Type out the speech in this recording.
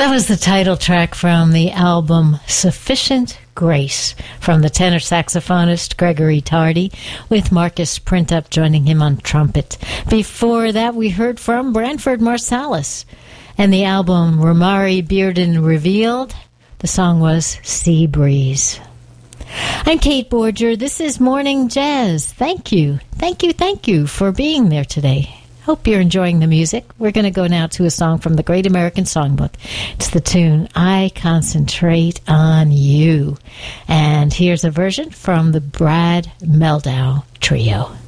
That was the title track from the album Sufficient Grace from the tenor saxophonist Gregory Tardy, with Marcus Printup joining him on trumpet. Before that, we heard from Branford Marsalis and the album Romari Bearden Revealed. The song was Sea Breeze. I'm Kate Borger. This is Morning Jazz. Thank you for being there today. Hope you're enjoying the music. We're going to go now to a song from the Great American Songbook. It's the tune, I Concentrate on You. And here's a version from the Brad Meldau Trio.